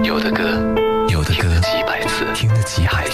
有的歌，听得几百次，